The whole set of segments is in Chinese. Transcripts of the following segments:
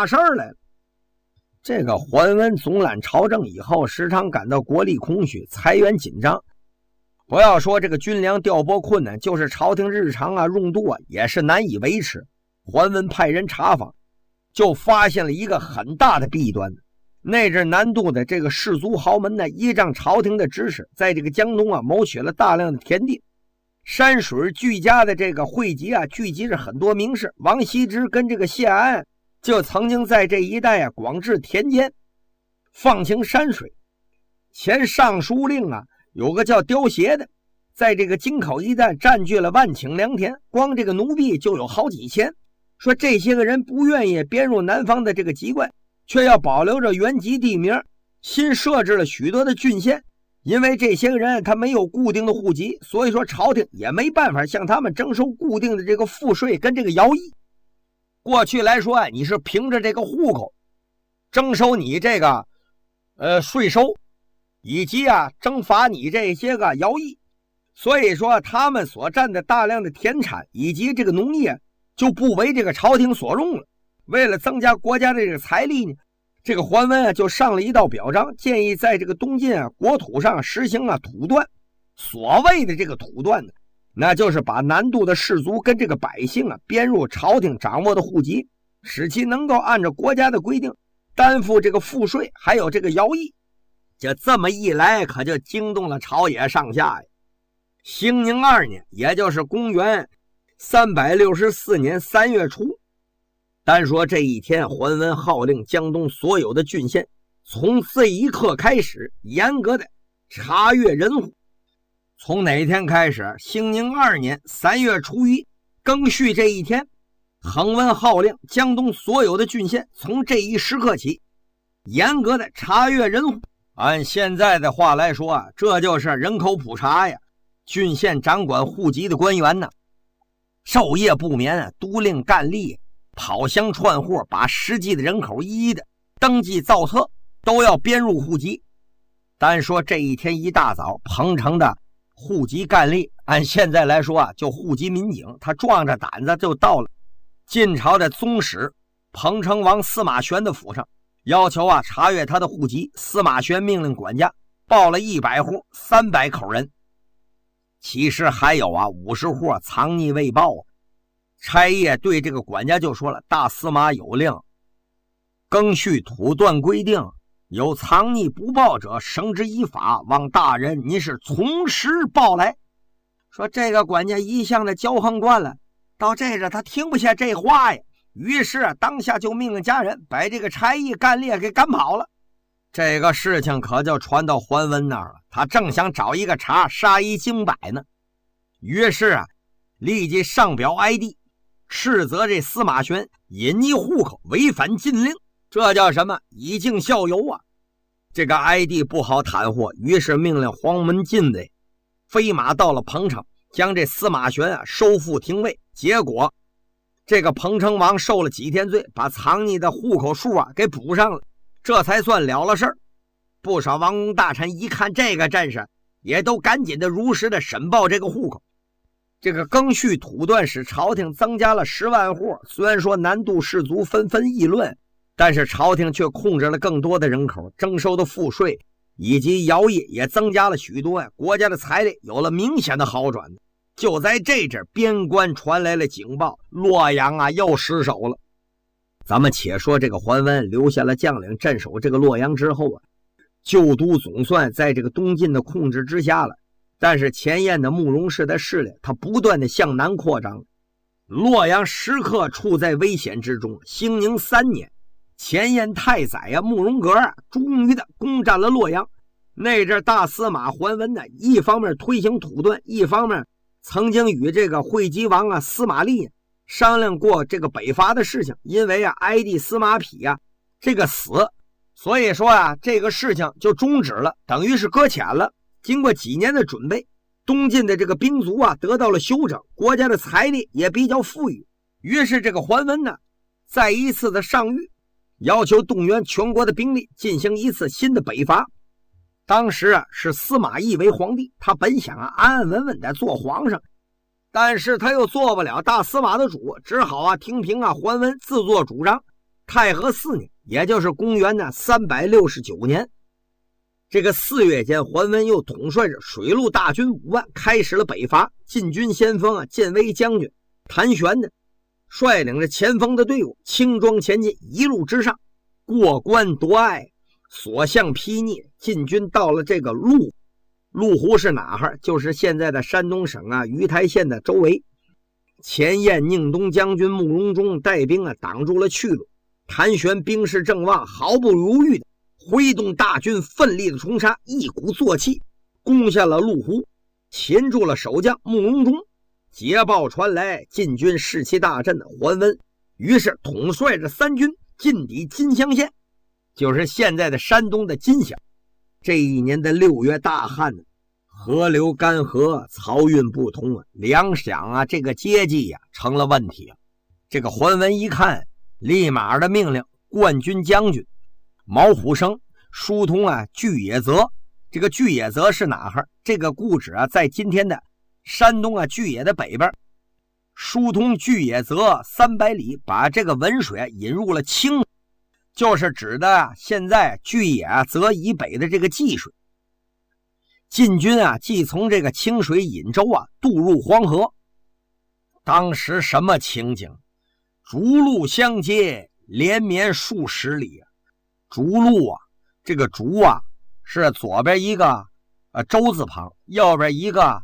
大事来了。这个桓温总揽朝政以后，时常感到国力空虚，财源紧张。不要说这个军粮调拨困难，就是朝廷日常用度也是难以维持。桓温派人查访，就发现了一个很大的弊端。那阵南渡的这个士族豪门呢，依仗朝廷的支持，在这个江东谋取了大量的田地。山水俱佳的这个会集聚集着很多名士。王羲之跟这个谢安就曾经在这一带广置田间，放晴山水。前尚书令有个叫刁协的，在这个京口一带占据了万顷良田，光这个奴婢就有好几千。说这些个人不愿意编入南方的这个籍贯，却要保留着原籍地名，新设置了许多的郡县。因为这些个人他没有固定的户籍，所以说朝廷也没办法向他们征收固定的这个赋税跟这个徭役。过去来说你是凭着这个户口征收你这个税收，以及征罚你这些个徭役。所以说他们所占的大量的田产以及这个农业就不为这个朝廷所用了。为了增加国家的这个财力呢，这个桓温就上了一道表彰，建议在这个东晋国土上实行土断。所谓的这个土断呢，那就是把南渡的士族跟这个百姓编入朝廷掌握的户籍，使其能够按照国家的规定担负这个赋税还有这个徭役。这么一来可就惊动了朝野上下呀。兴宁2年，也就是公元364年3月初，单说这一天，桓温号令江东所有的郡县从这一刻开始严格的查阅人户。从哪天开始？兴宁2年3月初1庚戌这一天，桓温号令江东所有的郡县从这一时刻起严格的查阅人户。按现在的话来说这就是人口普查呀。郡县掌管户籍的官员呢，昼夜不眠，督令干吏跑乡串户，把实际的人口一一的登记造册，都要编入户籍。单说这一天一大早，彭城的户籍干吏，按现在来说就户籍民警，他壮着胆子就到了晋朝的宗室彭城王司马玄的府上，要求查阅他的户籍。司马玄命令管家报了100户300口人，其实还有50户藏匿未报。差役对这个管家就说了，大司马有令，庚戌土断规定，有藏匿不报者，绳之以法，望大人您是从实报来。说这个管家一向的骄横惯了，到这他听不下这话呀，于是当下就命令家人把这个差役干吏给赶跑了。这个事情可就传到桓温那儿了，他正想找一个茬杀一儆百呢，于是立即上表哀帝，斥责这司马玄隐匿户口，违反禁令，这叫什么？以儆效尤啊！这个哀帝不好袒护，于是命令黄门禁卫飞马到了彭城，将这司马玄收复廷尉。结果这个彭城王受了几天罪，把藏匿的户口数给补上了，这才算了了事儿。不少王公大臣一看这个阵势，也都赶紧的如实的申报这个户口。这个庚戌土断使朝廷增加了10万户，虽然说南渡士族纷纷议论，但是朝廷却控制了更多的人口，征收的赋税以及徭役也增加了许多国家的财力有了明显的好转。就在这阵，边关传来了警报，洛阳又失守了。咱们且说这个桓温留下了将领镇守这个洛阳之后旧都总算在这个东晋的控制之下了。但是前燕的慕容氏的势力它不断的向南扩张，洛阳时刻处在危险之中。兴宁3年，前燕太宰慕容阁终于的攻占了洛阳。那阵大司马桓温一方面推行土断，一方面曾经与这个会稽王司马立商量过这个北伐的事情。因为哀帝司马丕这个死，所以说这个事情就终止了，等于是搁浅了。经过几年的准备，东晋的这个兵卒得到了休整，国家的财力也比较富裕。于是这个桓温再一次的上谕，要求动员全国的兵力进行一次新的北伐。当时是司马懿为皇帝，他本想安安稳稳的做皇上，但是他又做不了大司马的主，只好听凭桓温自作主张， 太和4年，也就是公元369年，这个4月间，桓温又统帅着水陆大军5万，开始了北伐。禁军先锋建威将军谭玄率领着前锋的队伍轻装前进，一路直上，过关夺隘，所向披靡。禁军到了这个麓湖是哪儿？就是现在的山东省鱼台县的周围。前燕宁东将军慕容忠带兵挡住了去路。谭玄兵势正旺，毫不犹豫的挥动大军，奋力的冲杀，一鼓作气攻下了麓湖，擒住了守将慕容忠。捷报传来，晋军士气大振，桓温于是统帅着3军进抵金乡县，就是现在的山东的金乡。这一年的6月大旱，河流干涸，漕运不通，粮饷这个接济成了问题。这个桓温一看，立马的命令冠军将军毛虎生疏通巨野泽。这个巨野泽是哪儿？这个故址在今天的山东巨野的北边，疏通巨野泽300里，把这个文水引入了清，就是指的现在巨野泽以北的这个济水。晋军即从这个清水引舟渡入黄河。当时什么情景？逐鹿相接，连绵数十里。逐鹿这个逐是左边一个舟字旁，右边一个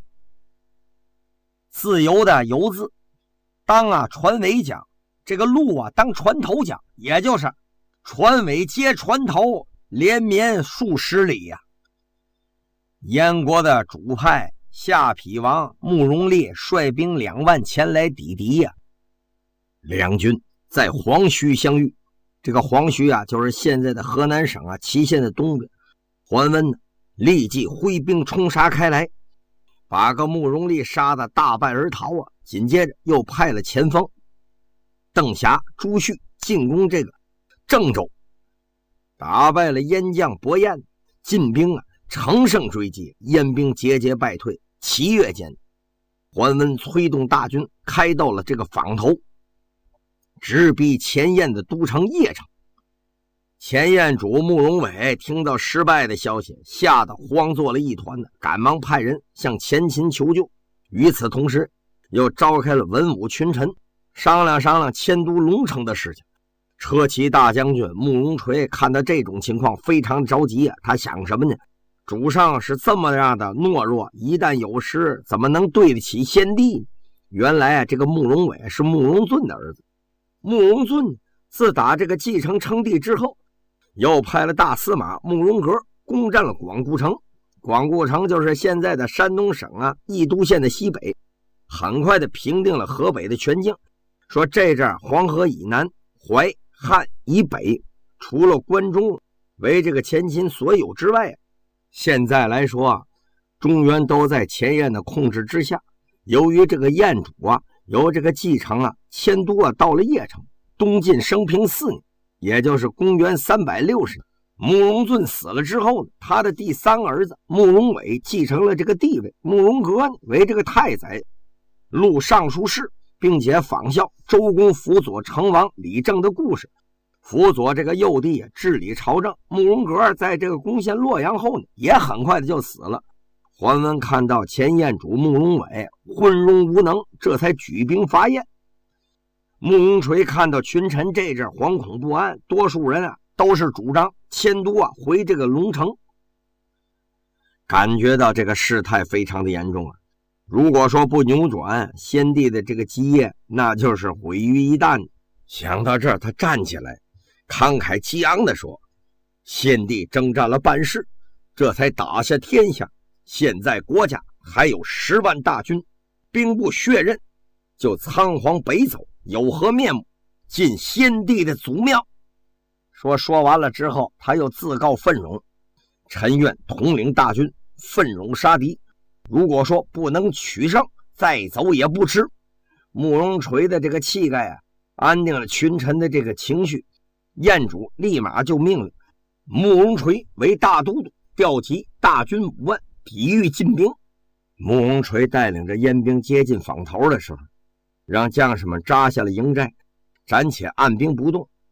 自由的游字。当船尾讲，这个鹿当船头讲，也就是船尾接船头，连绵数十里燕国的主派下邳王慕容烈率兵2万前来抵敌两军在黄须相遇。这个黄须就是现在的河南省淇县的东边。桓温立即挥兵冲杀开来，把个慕容烈杀得大败而逃紧接着又派了前锋邓霞、朱旭进攻这个郑州，打败了燕将伯彦。晋兵乘胜追击，燕兵节节败退。7月间，桓温催动大军开到了这个坊头，直逼前燕的都城邺城。前燕主慕容伟听到失败的消息，吓得慌作了一团赶忙派人向前秦求救。与此同时，又召开了文武群臣，商量迁都龙城的事情。车骑大将军慕容垂看到这种情况非常着急他想什么呢？主上是这么样的懦弱，一旦有失怎么能对得起先帝呢？原来这个慕容伟是慕容俊的儿子。慕容俊自打这个继承称帝之后，又派了大司马慕容阁攻占了广固城。广固城就是现在的山东省益都县的西北，很快的平定了河北的全境。说这阵黄河以南、淮汉以北，除了关中为这个前秦所有之外，现在来说中原都在前燕的控制之下。由于这个燕主由这个继承迁都到了邺城。东晋升平4年，也就是公元360年，慕容俊死了之后呢，他的第3个儿子慕容伟继承了这个地位，慕容阁为这个太宰、录尚书事，并且仿效周公辅佐成王李政的故事，辅佐这个幼帝治理朝政。慕容阁在这个攻陷洛阳后呢，也很快的就死了。桓温看到前燕主慕容伟昏庸无能，这才举兵伐燕。慕容垂看到群臣这阵惶恐不安，多数人都是主张迁都回这个龙城，感觉到这个事态非常的严重如果说不扭转，先帝的这个基业那就是毁于一旦。想到这儿，他站起来慷慨激昂地说：先帝征战了半世，这才打下天下，现在国家还有10万大军，兵不血刃，就仓皇北走，有何面目？进先帝的祖庙。说完了之后，他又自告奋勇，臣愿统领大军，奋勇杀敌。如果说不能取胜，再走也不迟。慕容垂的这个气概安定了群臣的这个情绪。燕主立马就命令慕容垂为大都督，调集大军5万抵御晋兵。慕容垂带领着燕兵接近坊头的时候，让将士们扎下了营寨，暂且按兵不动。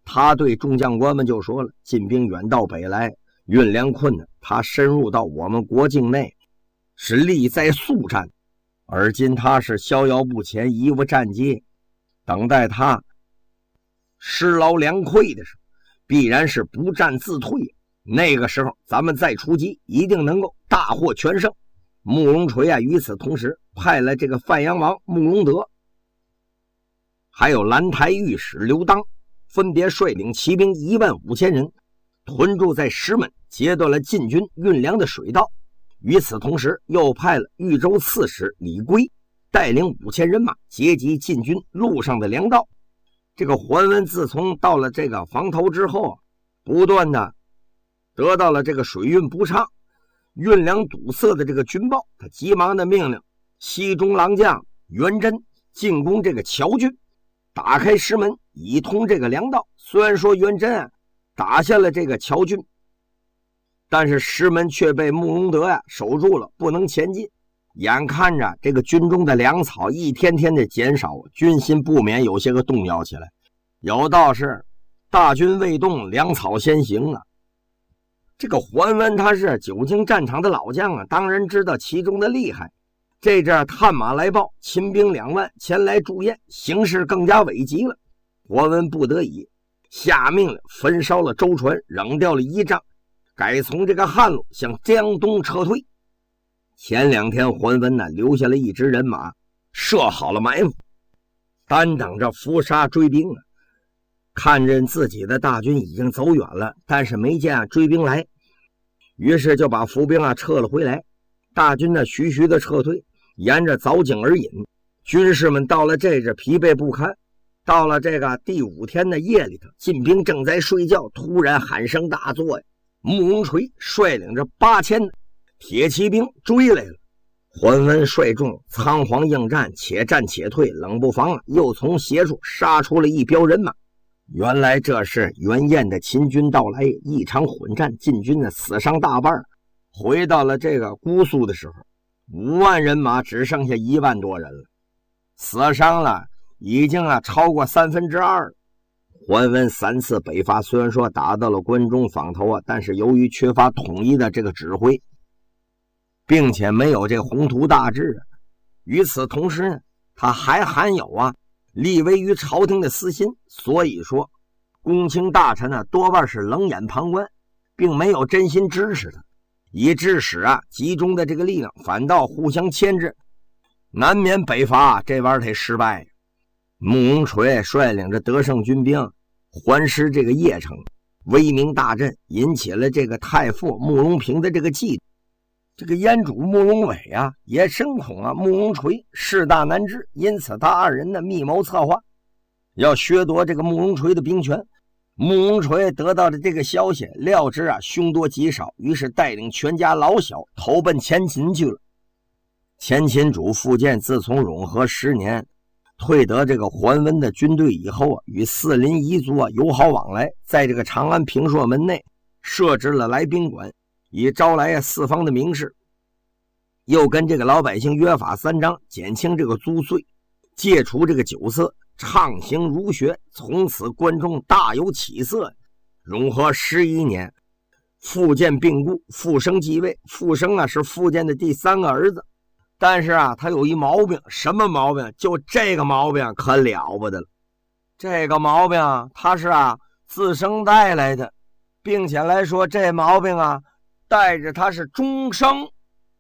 他对众将官们就说了，晋兵远道北来，运粮困难，他深入到我们国境内，是力在速战，而今他是逍遥不前，贻误战机，等待他失劳粮溃的时候，必然是不战自退，那个时候咱们再出击，一定能够大获全胜。慕容垂啊，与此同时派了这个范阳王慕容德，还有兰台御史刘当，分别率领骑兵15000人，屯驻在石门，截断了晋军运粮的水道。与此同时，又派了豫州刺史李圭，带领5000人马截击晋军路上的粮道。这个桓温自从到了这个房头之后，不断的得到了这个水运不畅、运粮堵塞的这个军报，他急忙的命令西中郎将元贞进攻这个谯郡，打开石门，以通这个粮道。虽然说元贞打下了这个谯郡，但是石门却被慕容德守住了，不能前进。眼看着这个军中的粮草一天天的减少，军心不免有些个动摇起来。有道是大军未动，粮草先行啊。这个桓温他是久经战场的老将啊，当然知道其中的厉害。这阵探马来报，秦兵2万前来祝宴，形势更加危急了。桓温不得已下命令焚烧了舟船，扔掉了仪仗，改从这个汉路向江东撤退。前2天桓温留下了一支人马，设好了埋伏，单等着伏杀追兵啊。看着自己的大军已经走远了，但是没见追兵来，于是就把伏兵撤了回来。大军徐徐的撤退，沿着藻井而引。军士们到了这阵疲惫不堪。到了这个第5天的夜里头，晋兵正在睡觉，突然喊声大作呀！慕容垂率领着8000铁骑兵追来了。桓温率众仓皇应战，且战且退，冷不防又从斜处杀出了一彪人马。原来这是袁彦的秦军到来，一场混战，晋军的死伤大半。回到了这个姑苏的时候，5万人马只剩下1万多人了，死伤了已经超过2/3。桓温3次北伐，虽然说打到了关中坊头但是由于缺乏统一的这个指挥，并且没有这宏图大志与此同时呢，他还含有立威于朝廷的私心，所以说公卿大臣多半是冷眼旁观，并没有真心支持他，以致使集中的这个力量反倒互相牵制，难免北伐这玩意儿得失败。慕容垂率领着得胜军兵环师这个邺城，威名大振，引起了这个太傅慕容平的这个嫉妒。这个燕主慕容伟也深恐慕容垂势大难治，因此他2人密谋策划，要削夺这个慕容垂的兵权。慕容垂得到的这个消息，料知凶多吉少，于是带领全家老小投奔前秦去了。前秦主苻建自从永和10年退得这个桓温的军队以后与四邻彝族友好往来，在这个长安平朔门内设置了来宾馆，以招来四方的名士，又跟这个老百姓约法3章，减轻这个租税，戒除这个酒色，畅行儒学。从此关中大有起色。永和11年，苻建病故，苻生继位。苻生是苻建的第3个儿子，但是他有一毛病。什么毛病？就这个毛病可了不得了。这个毛病他是自生带来的，并且来说这毛病带着他是终生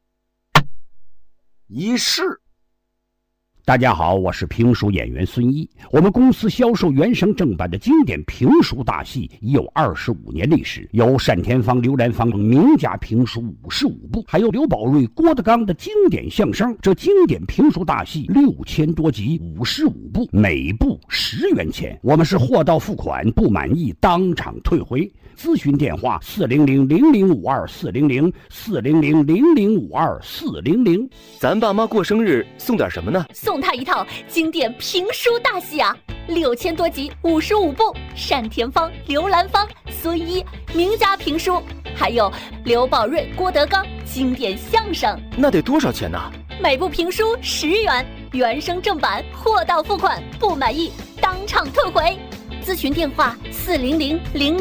一世。 大家好，我是评书演员孙一。我们公司销售原声正版的经典评书大戏已有25年历史，有单田芳、刘兰芳名家评书55部，还有刘宝瑞、郭德纲的经典相声。这经典评书大戏6000多集，55部，每部10元钱。我们是货到付款，不满意当场退回。咨询电话400-0052-400，400-0052-400。 咱爸妈过生日送点什么呢？ 送他一套经典评书大戏6000多集，55部，单田芳、刘兰芳、孙一名家评书，还有刘宝瑞、郭德纲经典相声。 那得多少钱呢？ 每部评书10元，原声正版，货到付款，不满意当场退回。 咨询电话：400-00